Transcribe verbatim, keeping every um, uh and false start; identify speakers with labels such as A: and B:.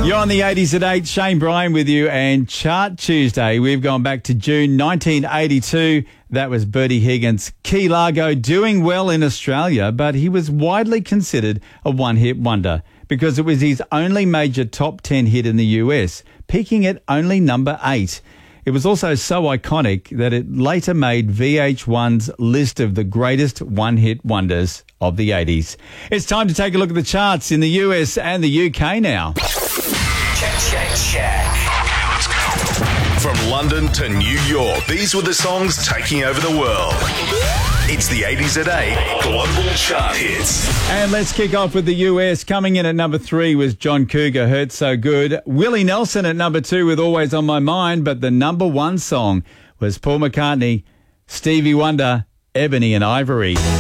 A: You're on the eighties at eight. Shane Bryan with you, and Chart Tuesday. We've gone back to June nineteen eighty-two. That was Bertie Higgins. Key Largo doing well in Australia, but he was widely considered a one-hit wonder because it was his only major top ten hit in the U S, peaking at only number eight. It was also so iconic that it later made V H one's list of the greatest one-hit wonders of the eighties. It's time to take a look at the charts in the U S and the U K now.
B: Check, check, check.
C: Okay, let's go. From London to New York, these were the songs taking over the world. It's the eighties at eight Global Chart Hits.
A: And let's kick off with the U S. Coming in at number three was John Cougar, Hurt So Good. Willie Nelson at number two with Always on My Mind, but the number one song was Paul McCartney, Stevie Wonder, Ebony and Ivory.